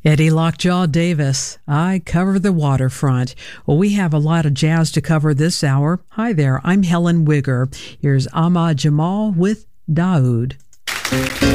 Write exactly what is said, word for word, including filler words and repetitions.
Eddie Lockjaw Davis, I Cover the Waterfront. Well, we have a lot of jazz to cover this hour. Hi there, I'm Helen Wigger. Here's Ahmad Jamal with Daoud.